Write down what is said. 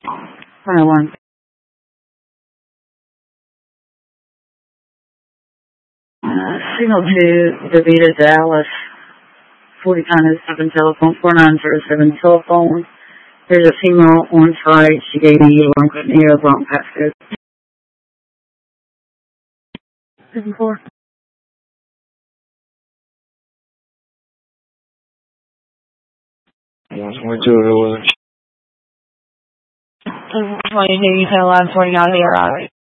101. Signal to Davita Dallas, 40 pound 7 telephone, 4907 telephone. There's a female on site. She gave me a wrong passcode. 54. You tell line sorting out here, alright.